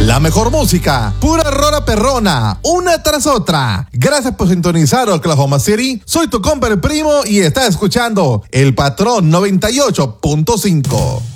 La mejor música, pura rola perrona, una tras otra. Gracias por sintonizar Oklahoma City. Soy tu compa el primo y estás escuchando El Patrón 98.5.